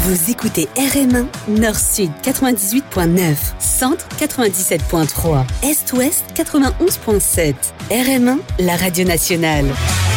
Vous écoutez RM1, Nord-Sud 98.9, Centre 97.3, Est-Ouest 91.7. RM1, la radio nationale.